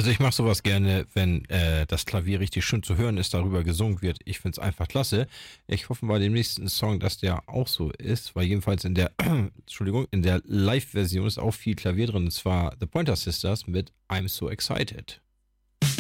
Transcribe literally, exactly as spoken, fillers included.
Also ich mache sowas gerne, wenn äh, das Klavier richtig schön zu hören ist, darüber gesungen wird. Ich finde es einfach klasse. Ich hoffe bei dem nächsten Song, dass der auch so ist, weil jedenfalls in der, Entschuldigung, in der Live-Version ist auch viel Klavier drin, und zwar The Pointer Sisters mit I'm So Excited.